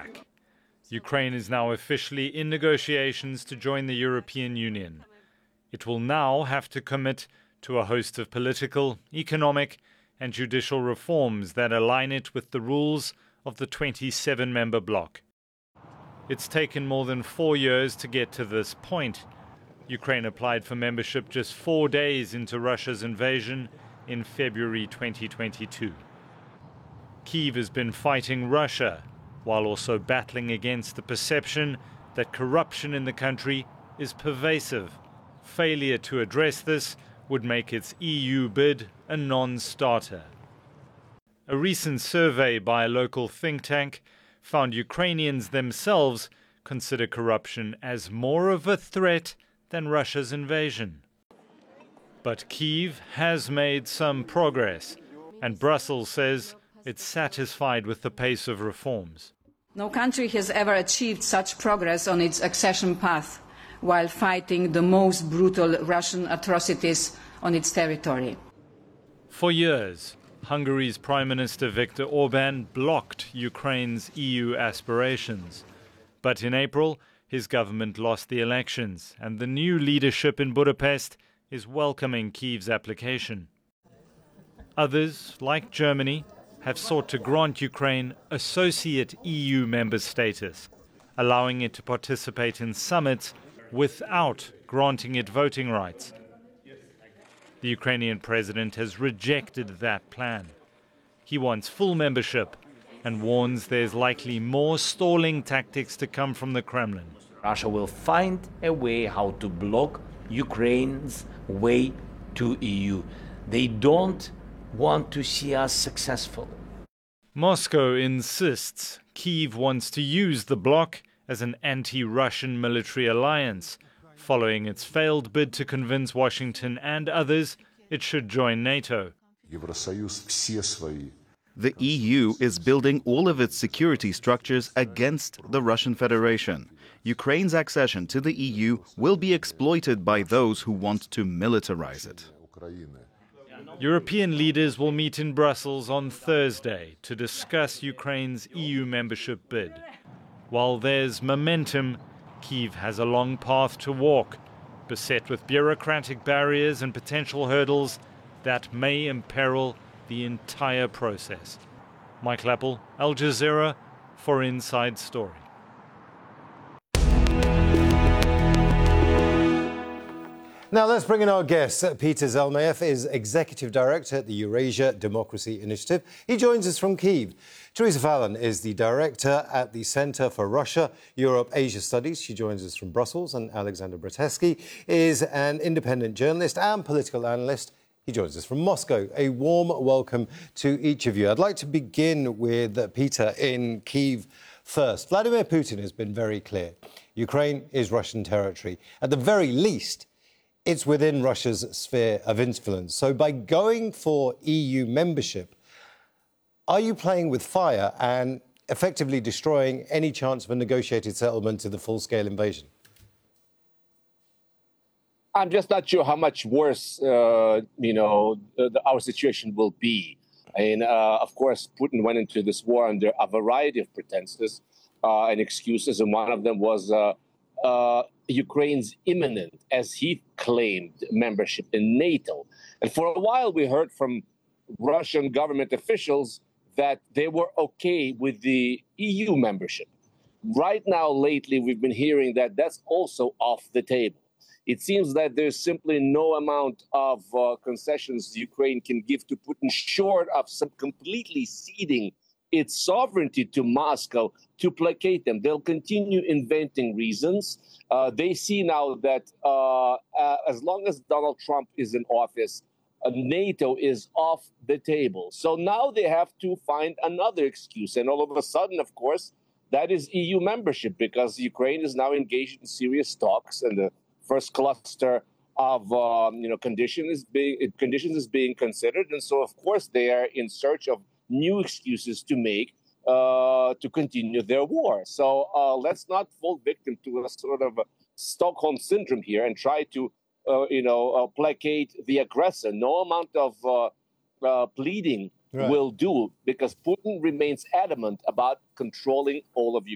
back. Ukraine is now officially in negotiations to join the European Union. It will now have to commit to a host of political, economic, and judicial reforms that align it with the rules of the 27-member bloc. It's taken more than 4 years to get to this point. Ukraine applied for membership just 4 days into Russia's invasion in February 2022. Kyiv has been fighting Russia, while also battling against the perception that corruption in the country is pervasive. Failure to address this would make its EU bid a non-starter. A recent survey by a local think tank found Ukrainians themselves consider corruption as more of a threat than Russia's invasion. But Kyiv has made some progress, and Brussels says it's satisfied with the pace of reforms. No country has ever achieved such progress on its accession path while fighting the most brutal Russian atrocities on its territory. For years, Hungary's Prime Minister Viktor Orbán blocked Ukraine's EU aspirations. But in April, his government lost the elections, and the new leadership in Budapest is welcoming Kyiv's application. Others, like Germany, have sought to grant Ukraine associate EU member status, allowing it to participate in summits without granting it voting rights. The Ukrainian president has rejected that plan. He wants full membership and warns there's likely more stalling tactics to come from the Kremlin. Russia will find a way how to block Ukraine's way to EU. They don't want to see us successful. Moscow insists Kyiv wants to use the bloc as an anti-Russian military alliance, following its failed bid to convince Washington and others it should join NATO. The EU is building all of its security structures against the Russian Federation. Ukraine's accession to the EU will be exploited by those who want to militarize it. European leaders will meet in Brussels on Thursday to discuss Ukraine's EU membership bid. While there's momentum, Kyiv has a long path to walk, beset with bureaucratic barriers and potential hurdles that may imperil the entire process. Mike Lappel, Al Jazeera, for Inside Story. Now let's bring in our guest. Peter Zelmayev is Executive Director at the Eurasia Democracy Initiative. He joins us from Kyiv. Teresa Fallon is the Director at the Centre for Russia, Europe, Asia Studies. She joins us from Brussels. And Alexander Bratetsky is an independent journalist and political analyst. He joins us from Moscow. A warm welcome to each of you. I'd like to begin with Peter in Kyiv first. Vladimir Putin has been very clear. Ukraine is Russian territory. At the very least, it's within Russia's sphere of influence. So by going for EU membership, are you playing with fire and effectively destroying any chance of a negotiated settlement to the full-scale invasion? I'm just not sure how much worse, our situation will be. And of course, Putin went into this war under a variety of pretenses and excuses, and one of them was Ukraine's imminent, as he claimed, membership in NATO. And for a while, we heard from Russian government officials that they were okay with the EU membership. Right now, lately, we've been hearing that that's also off the table. It seems that there's simply no amount of concessions Ukraine can give to Putin, short of some completely ceding its sovereignty to Moscow to placate them. They'll continue inventing reasons. They see now that as long as Donald Trump is in office, NATO is off the table. So now they have to find another excuse. And all of a sudden, of course, that is EU membership, because Ukraine is now engaged in serious talks, and the first cluster of conditions is being considered. And so, of course, they are in search of new excuses to make to continue their war. So let's not fall victim to a sort of a Stockholm syndrome here and try to, placate the aggressor. No amount of pleading will do, because Putin remains adamant about controlling all of Ukraine.